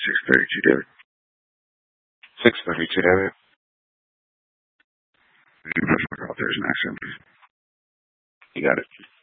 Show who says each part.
Speaker 1: 6:32, David.
Speaker 2: 6:32, David.
Speaker 1: You press my call. There's an accent.
Speaker 2: You got it.